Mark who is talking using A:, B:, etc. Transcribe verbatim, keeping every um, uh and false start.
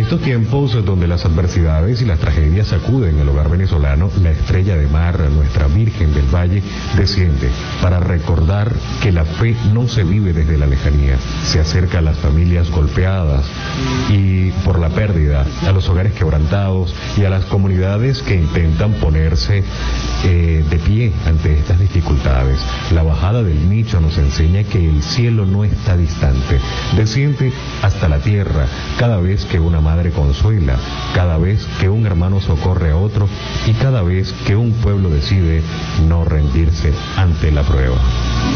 A: estos tiempos donde las adversidades y las tragedias sacuden el hogar venezolano, la Estrella de Mar, nuestra Virgen del Valle, desciende para recordar que la fe no se vive desde la lejanía, se acerca a las familias golpeadas y por la pérdida, a los hogares quebrantados y a las comunidades que intentan ponerse eh, de pie ante estas dificultades. La bajada del nicho nos enseña que el cielo no está distante, desciende hasta la tierra cada vez que una madre consuela, cada vez que un hermano socorre a otro y cada vez que un pueblo decide no rendirse ante la prueba.